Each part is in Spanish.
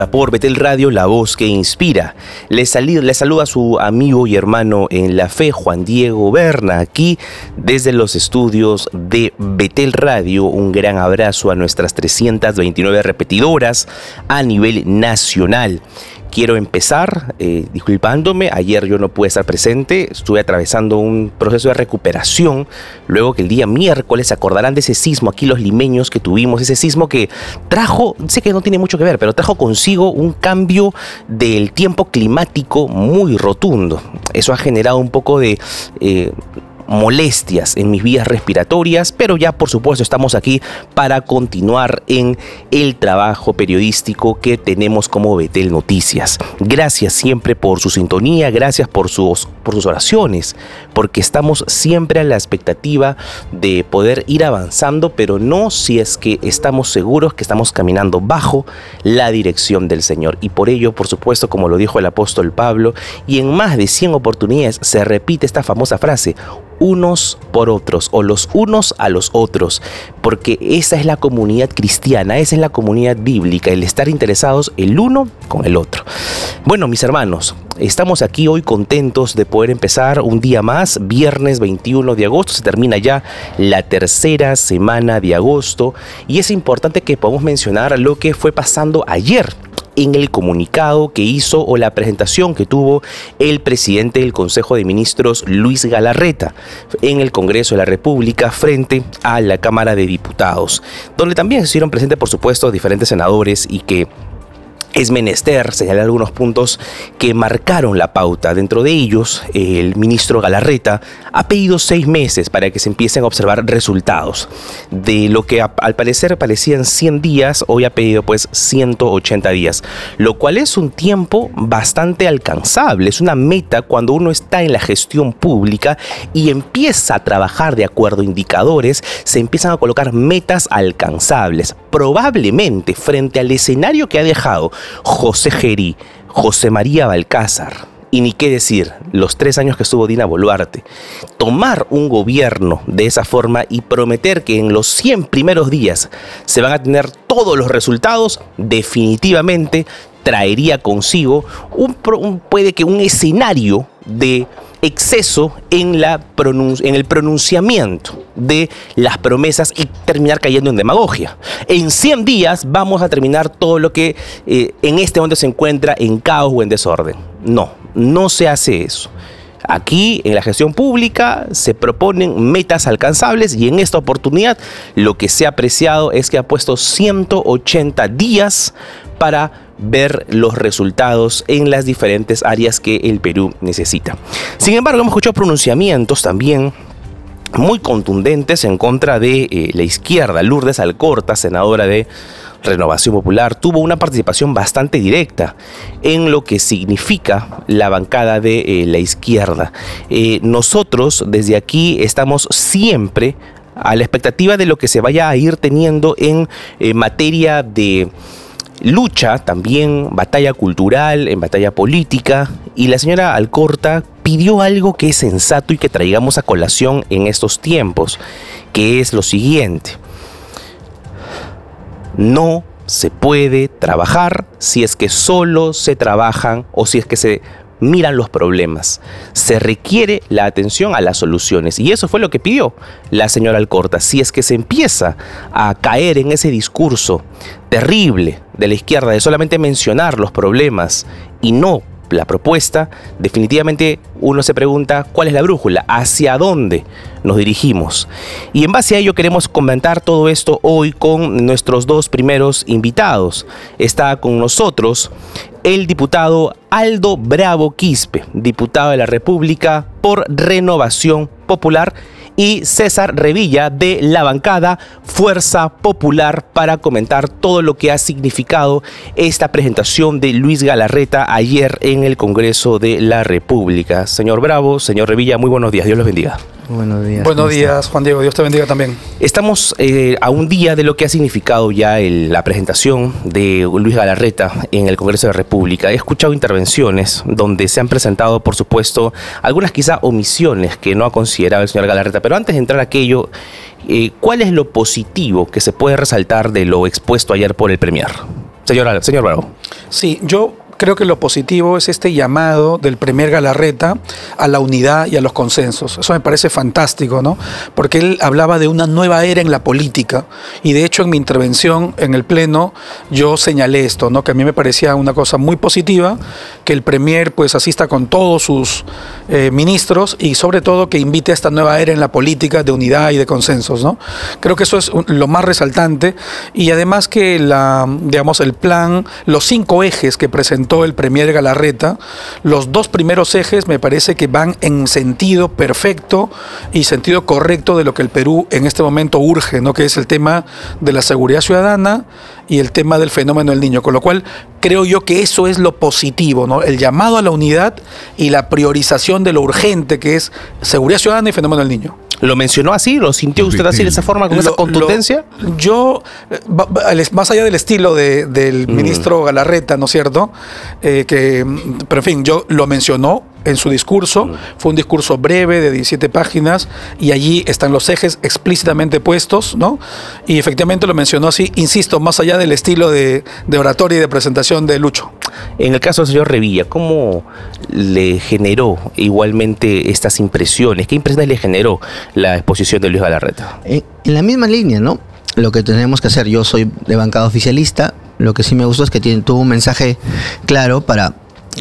Por Betel Radio, la voz que inspira. Les saluda su amigo y hermano en la fe, Juan Diego Berna, aquí desde los estudios de Betel Radio. Un gran abrazo a nuestras 329 repetidoras a nivel nacional. Quiero empezar disculpándome, ayer yo no pude estar presente, estuve atravesando un proceso de recuperación, luego que el día miércoles se acordarán de ese sismo aquí los limeños que tuvimos, ese sismo que trajo, sé que no tiene mucho que ver, pero trajo consigo un cambio del tiempo climático muy rotundo. Eso ha generado un poco de molestias en mis vías respiratorias, pero ya por supuesto estamos aquí para continuar en el trabajo periodístico que tenemos como Betel Noticias. Gracias siempre por su sintonía, gracias por sus oraciones, porque estamos siempre a la expectativa de poder ir avanzando, pero no si es que estamos seguros que estamos caminando bajo la dirección del Señor. Y por ello, por supuesto, como lo dijo el apóstol Pablo, y en más de 100 oportunidades se repite esta famosa frase: unos por otros, o los unos a los otros, porque esa es la comunidad cristiana, esa es la comunidad bíblica, el estar interesados el uno con el otro. Bueno, mis hermanos, estamos aquí hoy contentos de poder empezar un día más, viernes 21 de agosto, se termina ya la tercera semana de agosto, y es importante que podamos mencionar lo que fue pasando ayer en el comunicado que hizo o la presentación que tuvo el presidente del Consejo de Ministros, Luis Galarreta, en el Congreso de la República frente a la Cámara de Diputados, donde también se hicieron presentes, por supuesto, diferentes senadores y que es menester señalar algunos puntos que marcaron la pauta. Dentro de ellos, el ministro Galarreta ha pedido 6 meses para que se empiecen a observar resultados. De lo que al parecer parecían 100 días, hoy ha pedido pues 180 días, lo cual es un tiempo bastante alcanzable. Es una meta cuando uno está en la gestión pública y empieza a trabajar de acuerdo a indicadores, se empiezan a colocar metas alcanzables. Probablemente frente al escenario que ha dejado José Gerí, José María Balcázar, y ni qué decir, los 3 años que estuvo Dina Boluarte, tomar un gobierno de esa forma y prometer que en los 100 primeros días se van a tener todos los resultados, definitivamente traería consigo puede que un escenario de exceso en el pronunciamiento de las promesas y terminar cayendo en demagogia. En 100 días vamos a terminar todo lo que en este momento se encuentra en caos o en desorden. No se hace eso. Aquí en la gestión pública se proponen metas alcanzables y en esta oportunidad lo que se ha apreciado es que ha puesto 180 días para ver los resultados en las diferentes áreas que el Perú necesita. Sin embargo, hemos escuchado pronunciamientos también muy contundentes en contra de la izquierda. Lourdes Alcorta, senadora de Renovación Popular, tuvo una participación bastante directa en lo que significa la bancada de la izquierda. Nosotros desde aquí estamos siempre a la expectativa de lo que se vaya a ir teniendo en materia de lucha, también batalla cultural, en batalla política, y la señora Alcorta pidió algo que es sensato y que traigamos a colación en estos tiempos, que es lo siguiente: no se puede trabajar si es que solo se trabajan o si es que se miran los problemas. Se requiere la atención a las soluciones, y eso fue lo que pidió la señora Alcorta. Si es que se empieza a caer en ese discurso terrible de la izquierda de solamente mencionar los problemas y no la propuesta, definitivamente uno se pregunta cuál es la brújula, hacia dónde nos dirigimos. Y en base a ello queremos comentar todo esto hoy con nuestros 2 primeros invitados. Está con nosotros el diputado Aldo Bravo Quispe, diputado de la República por Renovación Popular, y César Revilla de la bancada Fuerza Popular, para comentar todo lo que ha significado esta presentación de Luis Galarreta ayer en el Congreso de la República. Señor Bravo, señor Revilla, muy buenos días, Dios los bendiga. Buenos días. Buenos días, Juan Diego, Dios te bendiga también. Estamos a un día de lo que ha significado ya la presentación de Luis Galarreta en el Congreso de la República. He escuchado intervenciones donde se han presentado, por supuesto, algunas quizá omisiones que no ha considerado el señor Galarreta, pero antes de entrar a aquello, ¿cuál es lo positivo que se puede resaltar de lo expuesto ayer por el Premier? Señor Bravo. Sí, yo creo que lo positivo es este llamado del premier Galarreta a la unidad y a los consensos. Eso me parece fantástico, ¿no? Porque él hablaba de una nueva era en la política y de hecho en mi intervención en el Pleno yo señalé esto, ¿no? Que a mí me parecía una cosa muy positiva, que el premier pues asista con todos sus ministros y sobre todo que invite a esta nueva era en la política de unidad y de consensos, ¿no? Creo que eso es lo más resaltante y además que el plan, los 5 ejes que presentó el premier Galarreta, los 2 primeros ejes me parece que van en sentido perfecto y sentido correcto de lo que el Perú en este momento urge, ¿no? Que es el tema de la seguridad ciudadana y el tema del fenómeno del niño, con lo cual creo yo que eso es lo positivo, ¿no? El llamado a la unidad y la priorización de lo urgente que es seguridad ciudadana y fenómeno del niño. ¿Lo mencionó así? ¿Lo sintió usted así de esa forma, con esa contundencia? Yo, más allá del estilo del ministro Galarreta, ¿no es cierto? Pero en fin, yo lo mencionó en su discurso, fue un discurso breve de 17 páginas y allí están los ejes explícitamente puestos, ¿no? Y efectivamente lo mencionó así, insisto, más allá del estilo de oratoria y de presentación de Lucho. En el caso del señor Revilla, ¿cómo le generó igualmente estas impresiones? ¿Qué impresiones le generó la exposición de Luis Galarreta? En la misma línea, ¿no? Lo que tenemos que hacer, yo soy de bancada oficialista, lo que sí me gustó es que tuvo un mensaje claro para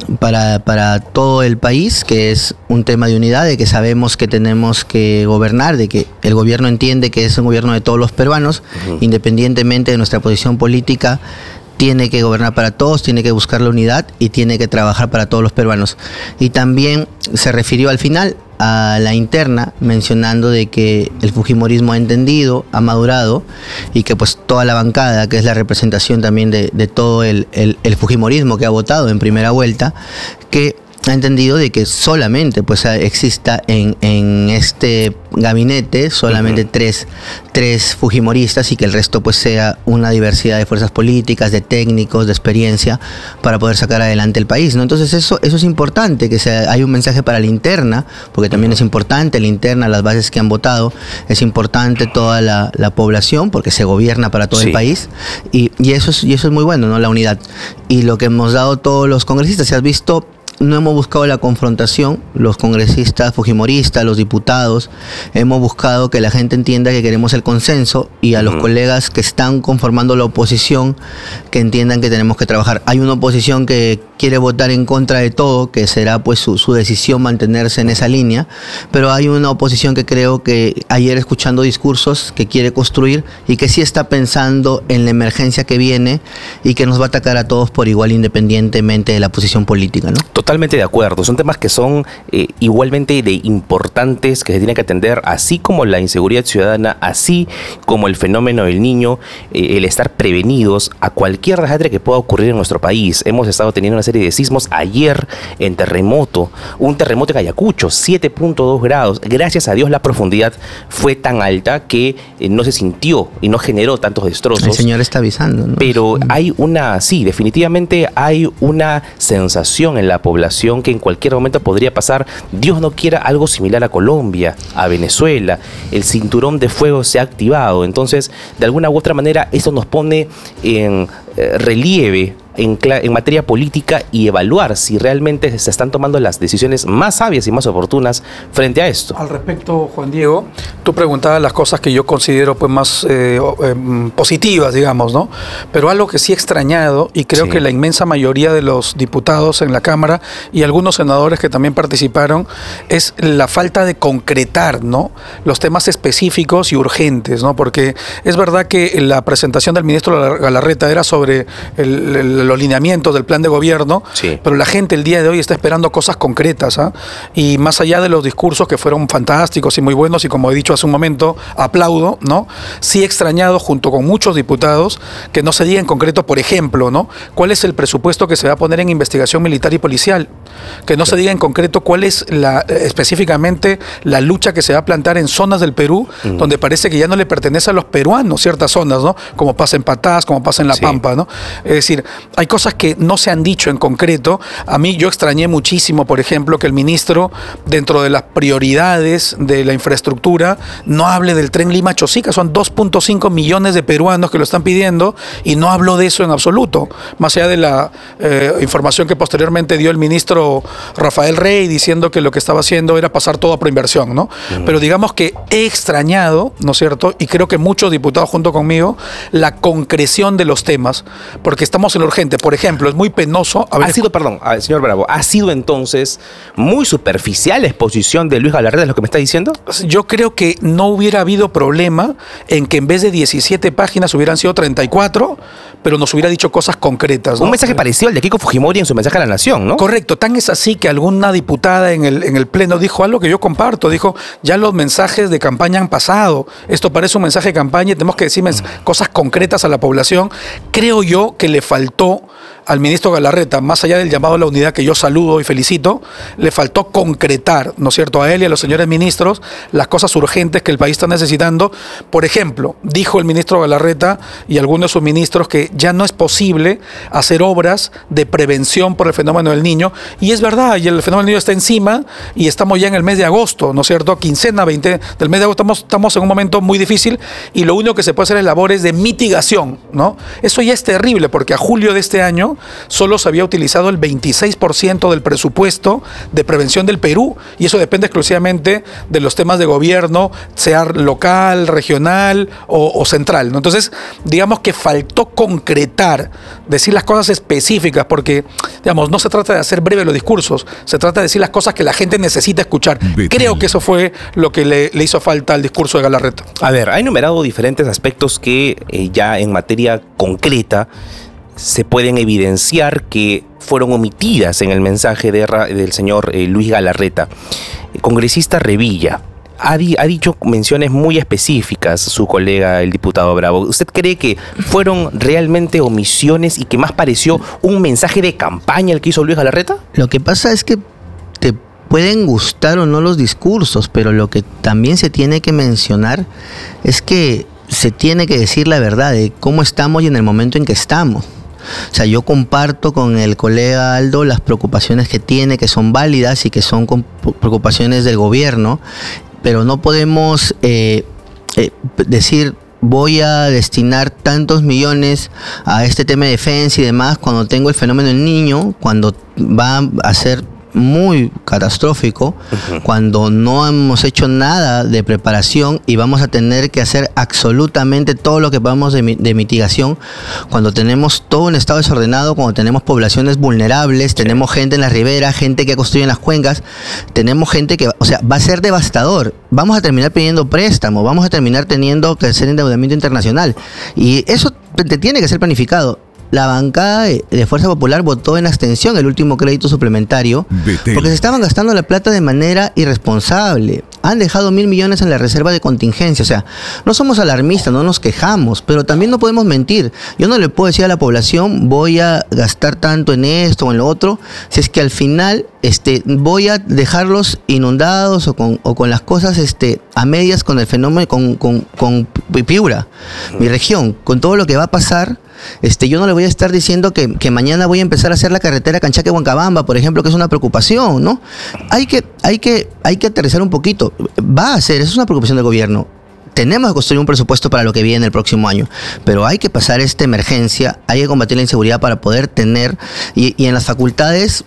todo el país, que es un tema de unidad, de que sabemos que tenemos que gobernar, de que el gobierno entiende que es un gobierno de todos los peruanos, independientemente de nuestra posición política, tiene que gobernar para todos, tiene que buscar la unidad y tiene que trabajar para todos los peruanos. Y también se refirió al final a la interna, mencionando de que el fujimorismo ha entendido, ha madurado y que pues toda la bancada, que es la representación también de todo el fujimorismo que ha votado en primera vuelta, que ha entendido de que solamente pues exista en este gabinete solamente tres fujimoristas y que el resto pues sea una diversidad de fuerzas políticas, de técnicos, de experiencia para poder sacar adelante el país, ¿no? Entonces eso es importante, que hay un mensaje para la interna, porque también es importante la interna, las bases que han votado, es importante toda la población, porque se gobierna para todo el país y eso es muy bueno, ¿no? La unidad. Y lo que hemos dado todos los congresistas, si has visto, no hemos buscado la confrontación, los congresistas fujimoristas, los diputados, hemos buscado que la gente entienda que queremos el consenso y a los colegas que están conformando la oposición que entiendan que tenemos que trabajar. Hay una oposición que quiere votar en contra de todo, que será pues su decisión mantenerse en esa línea, pero hay una oposición que creo que ayer escuchando discursos que quiere construir y que sí está pensando en la emergencia que viene y que nos va a atacar a todos por igual independientemente de la posición política, ¿no? Totalmente de acuerdo, son temas que son igualmente de importantes, que se tienen que atender, así como la inseguridad ciudadana, así como el fenómeno del niño, el estar prevenidos a cualquier desastre que pueda ocurrir en nuestro país. Hemos estado teniendo una serie de sismos ayer un terremoto en Ayacucho, 7.2 grados, gracias a Dios la profundidad fue tan alta que no se sintió y no generó tantos destrozos. El señor está avisando, ¿no? Pero definitivamente hay una sensación en la población que en cualquier momento podría pasar, Dios no quiera, algo similar a Colombia, a Venezuela. El cinturón de fuego se ha activado. Entonces, de alguna u otra manera, eso nos pone en relieve en materia política y evaluar si realmente se están tomando las decisiones más sabias y más oportunas frente a esto. Al respecto, Juan Diego, tú preguntabas las cosas que yo considero pues más positivas, digamos, ¿no? Pero algo que sí he extrañado, y creo que la inmensa mayoría de los diputados en la Cámara y algunos senadores que también participaron, es la falta de concretar, ¿no?, los temas específicos y urgentes, ¿no? Porque es verdad que la presentación del ministro Galarreta era sobre los lineamientos del plan de gobierno, pero la gente el día de hoy está esperando cosas concretas, ¿ah? Y más allá de los discursos que fueron fantásticos y muy buenos, y como he dicho hace un momento, aplaudo, ¿no? Sí he extrañado, junto con muchos diputados, que no se diga en concreto, por ejemplo, ¿no?, cuál es el presupuesto que se va a poner en investigación militar y policial, que no se diga en concreto cuál es específicamente la lucha que se va a plantar en zonas del Perú donde parece que ya no le pertenece a los peruanos ciertas zonas, ¿no?, como pasa en Patás, como pasa en La Pampa. trampa, ¿no? Es decir, hay cosas que no se han dicho en concreto. A mí yo extrañé muchísimo, por ejemplo, que el ministro, dentro de las prioridades de la infraestructura, no hable del tren Lima-Chosica. Son 2.5 millones de peruanos que lo están pidiendo y no habló de eso en absoluto. Más allá de la información que posteriormente dio el ministro Rafael Rey, diciendo que lo que estaba haciendo era pasar todo a proinversión, ¿no? Pero digamos que he extrañado, ¿no es cierto? Y creo que muchos diputados junto conmigo, la concreción de los temas, porque estamos en lo urgente. Por ejemplo, es muy penoso... Señor Bravo, ¿ha sido entonces muy superficial la exposición de Luis Galarreta, es lo que me está diciendo? Yo creo que no hubiera habido problema en que en vez de 17 páginas hubieran sido 34, pero nos hubiera dicho cosas concretas, ¿no? Un mensaje parecido al de Keiko Fujimori en su mensaje a la Nación, ¿no? Correcto, tan es así que alguna diputada en el Pleno dijo algo que yo comparto, dijo, ya los mensajes de campaña han pasado, esto parece un mensaje de campaña y tenemos que decir cosas concretas a la población. Creo yo que le faltó al ministro Galarreta, más allá del llamado a la unidad que yo saludo y felicito, le faltó concretar, ¿no es cierto?, a él y a los señores ministros las cosas urgentes que el país está necesitando. Por ejemplo, dijo el ministro Galarreta y algunos de sus ministros que ya no es posible hacer obras de prevención por el fenómeno del Niño, y es verdad, y el fenómeno del Niño está encima y estamos ya en el mes de agosto, ¿no es cierto?, quincena 20 del mes de agosto, estamos en un momento muy difícil y lo único que se puede hacer es labores de mitigación, ¿no? Eso ya es terrible porque a julio de este año solo se había utilizado el 26% del presupuesto de prevención del Perú, y eso depende exclusivamente de los temas de gobierno, sea local, regional o central, ¿no? Entonces, digamos que faltó concretar, decir las cosas específicas, porque, digamos, no se trata de hacer breves los discursos, se trata de decir las cosas que la gente necesita escuchar. Creo que eso fue lo que le hizo falta al discurso de Galarreta. A ver, ha enumerado diferentes aspectos que ya en materia concreta se pueden evidenciar que fueron omitidas en el mensaje del señor Luis Galarreta. El congresista Revilla ha dicho menciones muy específicas, su colega el diputado Bravo. ¿Usted cree que fueron realmente omisiones y que más pareció un mensaje de campaña el que hizo Luis Galarreta? Lo que pasa es que te pueden gustar o no los discursos, pero lo que también se tiene que mencionar es que se tiene que decir la verdad de cómo estamos y en el momento en que estamos. O sea, yo comparto con el colega Aldo las preocupaciones que tiene, que son válidas y que son preocupaciones del gobierno, pero no podemos decir voy a destinar tantos millones a este tema de defensa y demás cuando tengo el fenómeno del Niño, cuando va a ser muy catastrófico, cuando no hemos hecho nada de preparación y vamos a tener que hacer absolutamente todo lo que podamos de mitigación, cuando tenemos todo un estado desordenado, cuando tenemos poblaciones vulnerables, tenemos gente en la ribera, gente que construye en las cuencas, tenemos gente que, o sea, va a ser devastador. Vamos a terminar pidiendo préstamos, vamos a terminar teniendo que hacer endeudamiento internacional, y eso tiene que ser planificado. La bancada de Fuerza Popular votó en abstención el último crédito suplementario porque se estaban gastando la plata de manera irresponsable. Han dejado 1.000 millones en la reserva de contingencia. O sea, no somos alarmistas, no nos quejamos, pero también no podemos mentir. Yo no le puedo decir a la población voy a gastar tanto en esto o en lo otro, si es que al final voy a dejarlos inundados o con las cosas a medias con el fenómeno, con Piura, mi región, con todo lo que va a pasar. Yo no le voy a estar diciendo que mañana voy a empezar a hacer la carretera Canchaque-Huancabamba, por ejemplo, que es una preocupación, ¿no? Hay que aterrizar un poquito. Eso es una preocupación del gobierno. Tenemos que construir un presupuesto para lo que viene el próximo año, pero hay que pasar esta emergencia, hay que combatir la inseguridad para poder tener, y en las facultades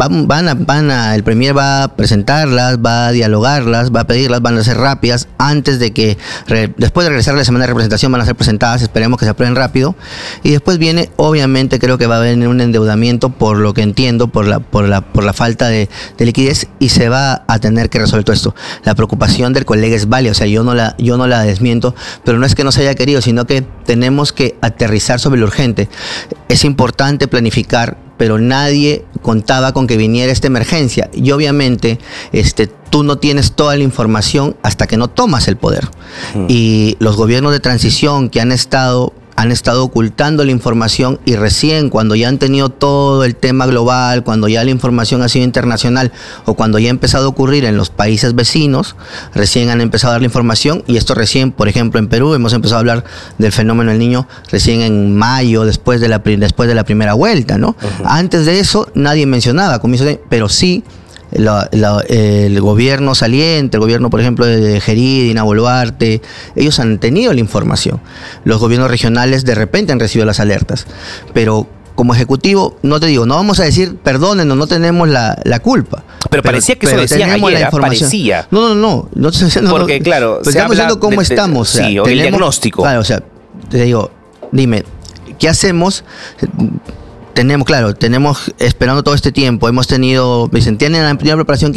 el Premier va a presentarlas, va a dialogarlas, va a pedirlas, van a ser rápidas, antes de que, después de regresar a la semana de representación van a ser presentadas, esperemos que se aprueben rápido, y después viene, obviamente creo que va a venir un endeudamiento, por lo que entiendo, por la falta de liquidez, y se va a tener que resolver todo esto. La preocupación del colega es válida, o sea, yo no la desmiento, pero no es que no se haya querido, sino que tenemos que aterrizar sobre lo urgente. Es importante planificar, pero nadie contaba con que viniera esta emergencia, y obviamente tú no tienes toda la información hasta que no tomas el poder. Y los gobiernos de transición que han estado han estado ocultando la información y recién cuando ya han tenido todo el tema global, cuando ya la información ha sido internacional o cuando ya ha empezado a ocurrir en los países vecinos, recién han empezado a dar la información y esto recién, por ejemplo, en Perú hemos empezado a hablar del fenómeno del Niño recién en mayo, después de la primera vuelta, ¿no? Uh-huh. Antes de eso nadie mencionaba, pero sí el gobierno saliente, el gobierno, por ejemplo, de Gerí, Dina Boluarte, ellos han tenido la información. Los gobiernos regionales de repente han recibido las alertas. Pero como ejecutivo, no te digo, no vamos a decir, perdónenos, no tenemos la culpa. Pero parecía que eso decían ayer, parecía. No estoy diciendo, porque claro, se estamos diciendo cómo estamos. Sí, o el diagnóstico. Claro, o sea, te digo, dime, ¿qué hacemos? Tenemos esperando todo este tiempo, hemos tenido, me dicen, tienen la primera preparación